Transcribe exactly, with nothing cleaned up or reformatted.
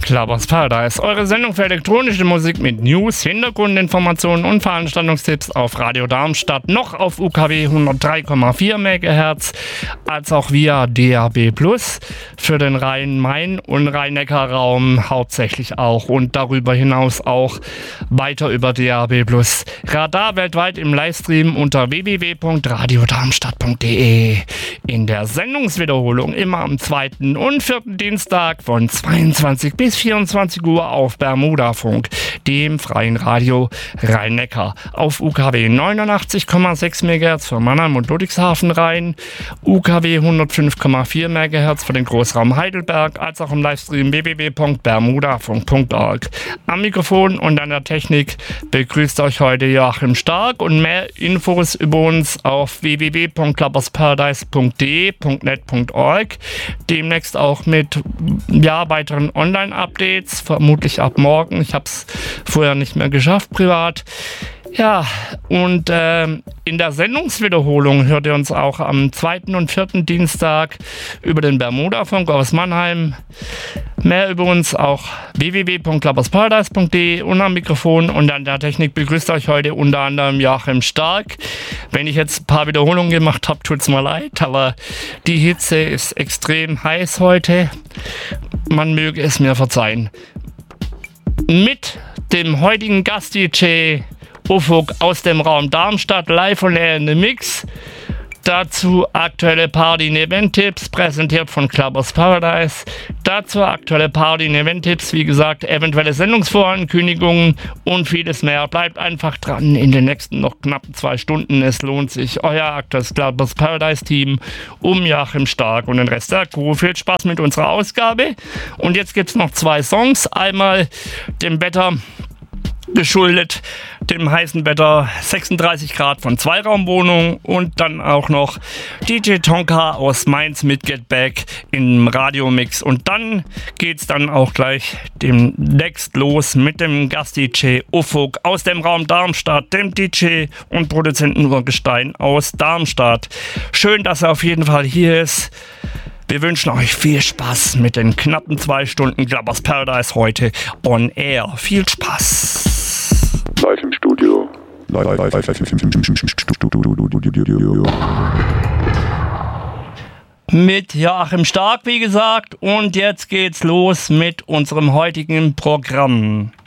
Clubbers Paradise, eure Sendung für elektronische Musik mit News, Hintergrundinformationen und Veranstaltungstipps auf Radio Darmstadt, noch auf U K W hundertdrei Komma vier Megahertz, als auch via D A B Plus für den Rhein-Main- und Rhein-Neckar-Raum hauptsächlich auch und darüber hinaus auch weiter über D A B Plus. Radar weltweit im Livestream unter w w w punkt radio darmstadt punkt d e. In der Sendungswiederholung immer am zweiten und vierten Dienstag von zweiundzwanzig bis vierundzwanzig Uhr auf Bermudafunk, dem freien Radio Rhein-Neckar, auf U K W neunundachtzig Komma sechs Megahertz für Mannheim und Ludwigshafen Rhein, U K W hundertfünf Komma vier Megahertz für den Großraum Heidelberg, als auch im Livestream w w w punkt bermudafunk punkt org. Am Mikrofon und an der Technik begrüßt euch heute Joachim Stark und mehr Infos über uns auf w w w punkt clubbersparadise punkt d e punkt net punkt org. Demnächst auch mit ja, weiteren Online-Updates, vermutlich ab morgen. Ich habe es vorher nicht mehr geschafft, privat. Ja, und äh, in der Sendungswiederholung hört ihr uns auch am zweiten und vierten Dienstag über den Bermudafunk aus Mannheim. Mehr über uns auch w w w punkt clubbersparadise punkt d e und am Mikrofon und an der Technik begrüßt euch heute unter anderem Joachim Stark. Wenn ich jetzt ein paar Wiederholungen gemacht habe, tut's mir leid, aber die Hitze ist extrem heiß heute. Man möge es mir verzeihen. Mit dem heutigen Gast-D J Ufuk aus dem Raum Darmstadt, live und air in the Mix. Dazu aktuelle Party- und Event-Tipps, präsentiert von Clubbers Paradise. Dazu aktuelle Party- und Event-Tipps, wie gesagt, eventuelle Sendungsvorankündigungen und vieles mehr. Bleibt einfach dran in den nächsten noch knappen zwei Stunden. Es lohnt sich. Euer aktuelles Clubbers Paradise-Team um Joachim Stark und den Rest der Crew. Viel Spaß mit unserer Ausgabe. Und jetzt gibt es noch zwei Songs. Einmal dem Wetter geschuldet, dem heißen Wetter, sechsunddreißig Grad von Zweiraumwohnung und dann auch noch D J Tonka aus Mainz mit Get Back im Radiomix. Und dann geht's dann auch gleich demnächst los mit dem Gast-D J Ufuk aus dem Raum Darmstadt, dem D J und Produzenten Urgestein aus Darmstadt. Schön, dass er auf jeden Fall hier ist. Wir wünschen euch viel Spaß mit den knappen zwei Stunden Clubbers Paradise heute on air. Viel Spaß! Live im Studio. Live, live, live, live im Studio. Mit Joachim Stark, wie gesagt. Und jetzt geht's los mit unserem heutigen Programm.